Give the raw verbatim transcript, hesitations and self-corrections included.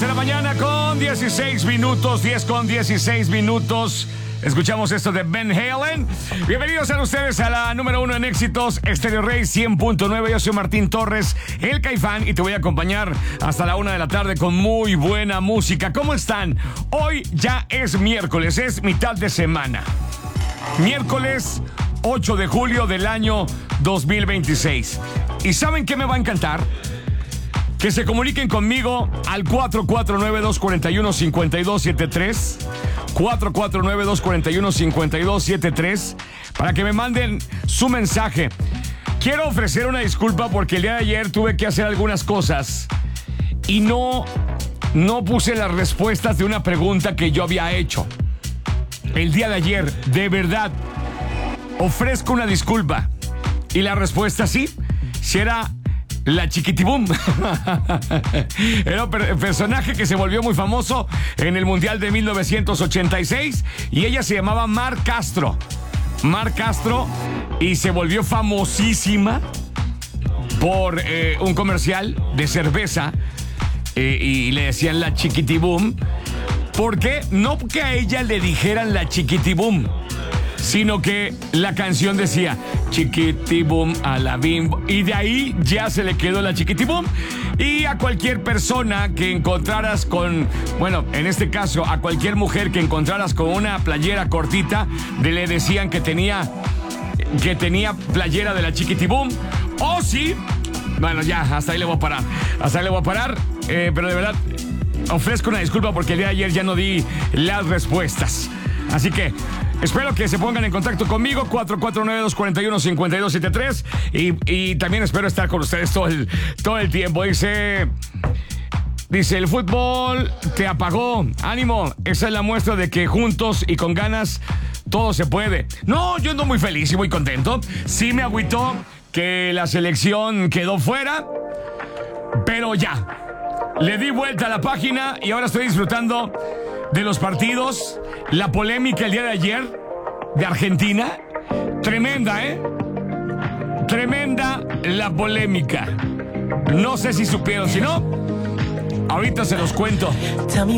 de la mañana con dieciséis minutos, diez con dieciséis minutos. Escuchamos esto de Van Halen. Bienvenidos a ustedes a la número uno en éxitos, Estéreo Rey cien punto nueve. Yo soy Martín Torres, el Caifán, y te voy a acompañar hasta la una de la tarde con muy buena música. ¿Cómo están? Hoy ya es miércoles, es mitad de semana. Miércoles ocho de julio del año dos mil veintiséis. ¿Y saben qué me va a encantar? Que se comuniquen conmigo al cuatro cuatro nueve, dos cuatro uno, cinco dos siete tres. cuatro cuatro nueve, dos cuatro uno, cinco dos siete tres. Para que me manden su mensaje. Quiero ofrecer una disculpa porque el día de ayer tuve que hacer algunas cosas y no, no puse las respuestas de una pregunta que yo había hecho. El día de ayer, de verdad, ofrezco una disculpa. Y la respuesta sí, si era la Chiquitibum. Era un per- personaje que se volvió muy famoso en el Mundial de mil novecientos ochenta y seis y ella se llamaba Mar Castro. Mar Castro, y se volvió famosísima por eh, un comercial de cerveza eh, y le decían la Chiquitibum. ¿Por qué? No que a ella le dijeran la Chiquitibum, sino que la canción decía Chiquitibum a la bimbo, y de ahí ya se le quedó la Chiquitibum. Y a cualquier persona que encontraras con, bueno, en este caso a cualquier mujer que encontraras con una playera cortita, de, le decían que tenía que tenía playera de la Chiquitibum. O sí, bueno, ya, hasta ahí le voy a parar, hasta ahí le voy a parar, eh, pero de verdad ofrezco una disculpa porque el día de ayer ya no di las respuestas. Así que espero que se pongan en contacto conmigo, cuatro cuatro nueve, dos cuatro uno, cinco dos siete tres. Y, y también espero estar con ustedes todo el, todo el tiempo. Dice, dice, el fútbol te apagó. Ánimo, esa es la muestra de que juntos y con ganas todo se puede. No, yo ando muy feliz y muy contento. Sí me agüitó que la selección quedó fuera, pero ya. Le di vuelta a la página y ahora estoy disfrutando de los partidos. La polémica el día de ayer de Argentina, tremenda, ¿eh? Tremenda la polémica. No sé si supieron, si no, ahorita se los cuento.